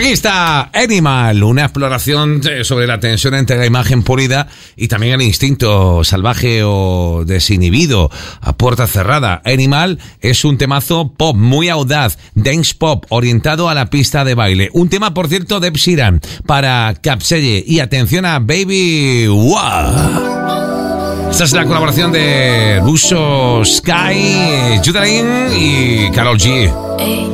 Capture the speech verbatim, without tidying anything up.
Aquí está Animal, una exploración sobre la tensión entre la imagen pulida y también el instinto salvaje o desinhibido a puerta cerrada. Animal es un temazo pop muy audaz, dance pop, orientado a la pista de baile. Un tema, por cierto, de Ed Sheeran para Capselle. Y atención a Baby Wow. Esta es la colaboración de Buso Sky, Judalyn y Karol G.